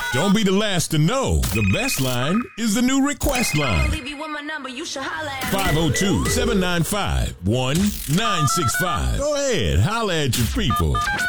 Don't be the last to know. The best line is the new request line. Leave you with my number, you should holla at 502-795-1965. Go ahead, holla at your people.